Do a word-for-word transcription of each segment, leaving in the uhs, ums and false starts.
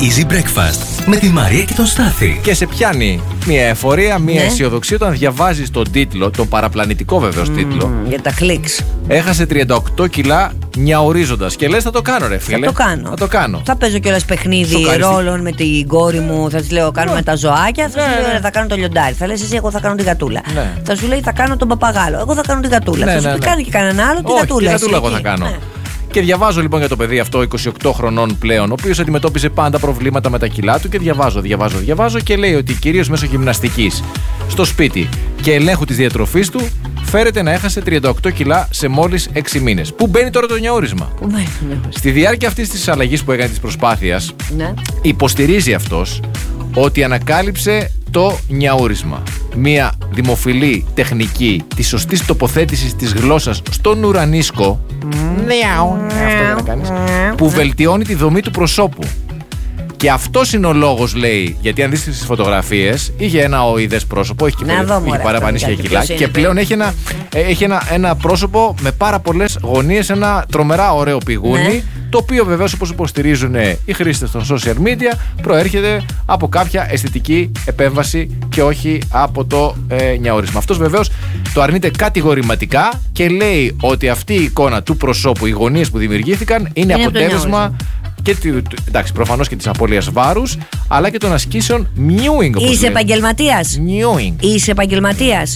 Easy Breakfast με τη Μαρία και τον Στάθη. Και σε πιάνει μια εφορία, μια ναι. αισιοδοξία όταν διαβάζεις τον τίτλο, τον παραπλανητικό βεβαίως mm, τίτλο. Για τα κλικς. Έχασε τριάντα οκτώ κιλά νιαουρίζοντας. Και λες θα το κάνω, ρε φίλε. Θα το κάνω. Θα το κάνω. Θα παίζω κιόλας παιχνίδι ρόλων με την κόρη μου. Θα της λέω κάνουμε yeah. τα ζωάκια. Θα ναι, σου λέω ναι. θα κάνω το λιοντάρι. Θα λες εσύ, εγώ θα κάνω την γατούλα. Ναι. Θα σου λέει θα κάνω τον παπαγάλο. Εγώ θα κάνω την γατούλα. Ναι, θα σου ναι, πει ναι. κάνει και κανέναν άλλο την γατούλα. Την γατούλα εγώ θα κάνω. Ναι. Και διαβάζω λοιπόν για το παιδί αυτό, είκοσι οκτώ χρονών πλέον, ο οποίος αντιμετώπιζε πάντα προβλήματα με τα κιλά του. Και διαβάζω, διαβάζω, διαβάζω και λέει ότι κυρίως μέσω γυμναστικής στο σπίτι και ελέγχου της διατροφής του φέρεται να έχασε τριάντα οκτώ κιλά σε μόλις έξι μήνες. Πού μπαίνει τώρα το νιαούρισμα? Ναι. Στη διάρκεια αυτής της αλλαγής που έκανε της προσπάθειας, ναι. υποστηρίζει αυτός ότι ανακάλυψε το νιαούρισμα. Μία δημοφιλή τεχνική της σωστής τοποθέτησης της γλώσσας στον ουρανίσκο, mm. αυτό για να κάνεις, που βελτιώνει τη δομή του προσώπου. Και αυτός είναι ο λόγος, λέει, γιατί αν δεις τις φωτογραφίες, είχε ένα οειδές πρόσωπο, έχει, είχε παραπανήσια κιλά και πλέον έχει, ένα, έχει ένα, ένα πρόσωπο με πάρα πολλές γωνίες, ένα τρομερά ωραίο πηγούνι, ναι. το οποίο βεβαίως, όπως υποστηρίζουν οι χρήστες των social media, προέρχεται από κάποια αισθητική επέμβαση και όχι από το ε, νιαούρισμα. Αυτός βεβαίως το αρνείται κατηγορηματικά και λέει ότι αυτή η εικόνα του προσώπου, οι γωνίες που δημιουργήθηκαν, είναι, είναι αποτέλεσμα και, εντάξει, προφανώς και της απώλειας βάρους, αλλά και των ασκήσεων mewing. Είσαι επαγγελματίας. Mewing. Είσαι επαγγελματίας.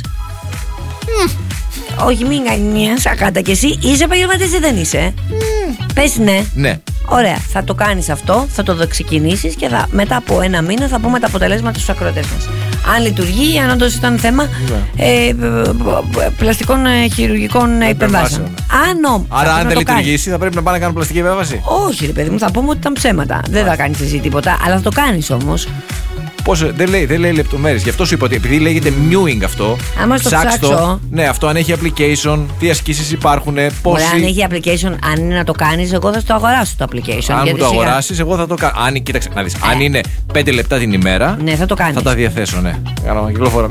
Mm. Όχι, μην κάνεις ακάτα κι εσύ. Είσαι επαγγελματίας ή δεν είσαι? Mm. Πες ναι. Ναι. Ωραία, θα το κάνεις αυτό, θα το ξεκινήσεις και θα, μετά από ένα μήνα θα πούμε τα αποτελέσματα στους ακροατές μας. Αν λειτουργεί, αν όντως ήταν θέμα ναι. ε, πλαστικών ε, χειρουργικών επεμβάσεων. Αν, Άρα, αν δεν λειτουργήσει, θα πρέπει να πάνε να κάνουν πλαστική επέμβαση. Όχι, ρε παιδί μου, θα πούμε ότι ήταν ψέματα. Δεν θα κάνεις εσύ τίποτα, αλλά θα το κάνεις όμως. Πώς, δεν, λέει, δεν λέει λεπτομέρειες. Γι' αυτό σου είπα ότι επειδή λέγεται mewing αυτό. Άμα στο ψάξω. Ναι, αυτό αν έχει application, τι ασκήσεις υπάρχουν, πόσοι. Ωραία, αν έχει application, αν είναι να το κάνεις, εγώ θα το αγοράσω το application. Αν μου το αγοράσεις, εγώ θα το κάνω. Αν, κοίταξε, να δεις, ε. αν είναι πέντε λεπτά την ημέρα, ναι, θα το κάνεις. Θα τα διαθέσω, ναι. Κάνω κυκλοφορώ.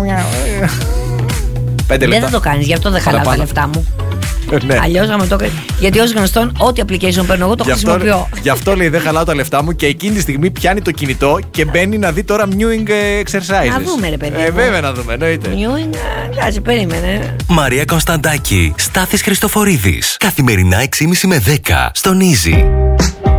πέντε λεπτά. Δεν θα το κάνεις, γι' αυτό δεν χαλάω τα λεφτά μου. Ναι. Αλλιώς άμα το. Γιατί ως γνωστόν, ό,τι application παίρνω εγώ το γι χρησιμοποιώ. Γι' αυτό λέει δεν χαλάω τα λεφτά μου και εκείνη τη στιγμή πιάνει το κινητό και μπαίνει να δει τώρα mewing exercises. Να δούμε, ρε παιδί. Ε, βέβαια να δούμε, εννοείται. Mewing, κάτσε, περίμενε. Μαρία Κωνσταντάκη, Στάθης Χριστοφορίδης. Καθημερινά έξι και μισή με δέκα στον Easy.